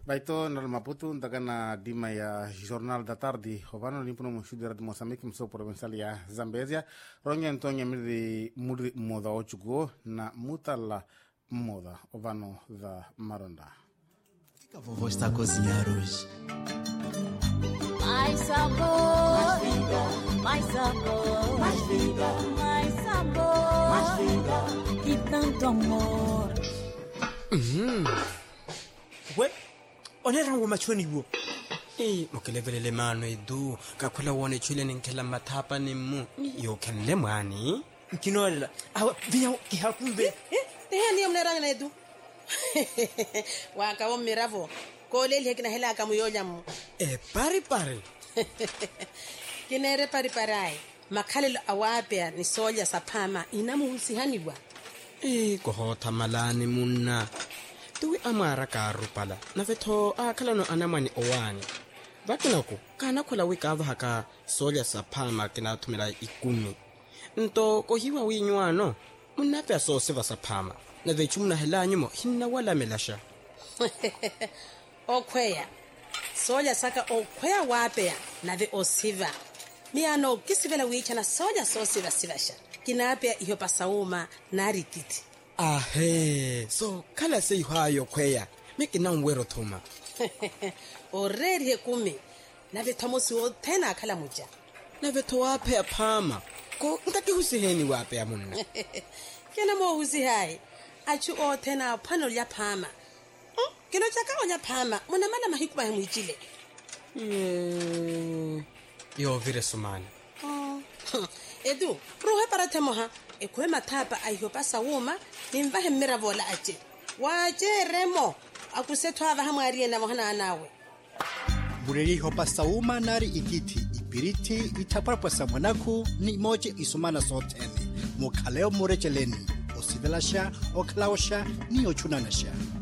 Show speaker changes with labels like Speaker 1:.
Speaker 1: Baito na Maputo ndakana dima ya Jornal da Tarde ovano limpo no shudera de Moçambique mso provincial ya Zambezia ronge Antonio muri moda ochugo na mutala moda ovano da Maronda.
Speaker 2: O que a vovó está a cozinhar hoje?
Speaker 3: Mais sabor, mais vida, mais sabor, mais vida, mais sabor, mais vida e tanto amor.
Speaker 4: We, onerango machoni wo. Mokelevele mano edu, kakwela wone chule ninkela matapa ni mu. Yo kenle mwani. Kinolela, awa vinya kihakumbe.
Speaker 5: Tehani omneranga edu. Waka wo miravo. Koleli hekina hela kamuyonya mu.
Speaker 4: Pari.
Speaker 5: Kinere pari. Makhalelo awapea ni soja sapama inamuhusihaniwa.
Speaker 4: Kohota malani munna. Tuwi amara karupala. Navetho akhalano anamani owani. Bakinako kana khola wikava haka soja sapama kinathumela ikumi. Nto kohiwa winywano munape asose vasapama. Navechumna helanyumo hinna wala melasha.
Speaker 5: Okwea. Soja saka okwea wapea nave osiva. Miano kisivela wichana soja sosiva sivasha. Kinapea iyo pasauma narikiti.
Speaker 4: So kala se ihayo kweya. Miki na mwero thuma.
Speaker 5: Already hekumi. Nave tamosi o tena kala muja.
Speaker 4: Nave towape apama. Ko ndaki husiheni wape ya munna.
Speaker 5: Kena mo husihai. Achu o tena pano ya pama. Kino chaka onya pama. Muna mala mahikuba hemu ichile.
Speaker 4: Yo vire sumani.
Speaker 5: Edu, ruhe para temoha. Ekwe matapa ayo pasa wuma. Nimvahe miravola ache. Wache remo. Akusetu hava hamu ariye mohana anawe.
Speaker 2: Bureri hopa sauma nari ikiti. Ipiriti itapara samonaku ni moje isumana sotene. Mukaleo murecheleni. Osivelasha, oklaosha, ni ochunanasha.